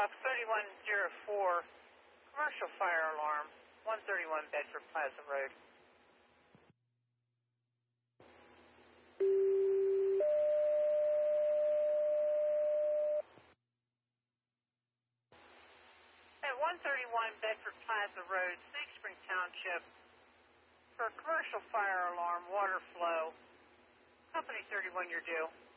Box 3104, commercial fire alarm, 131 Bedford Plaza Road. At 131 Bedford Plaza Road, Snake Spring Township, for a commercial fire alarm, water flow, company 31, you're due.